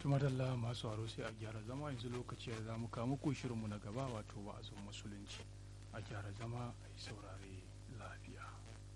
tumadalla masu haro sai a gyara zama yanzu lokaci da za mu kawo muku shirinmu na gaba wato wa'azin musulunci a gyara zama a yi saurare lafiya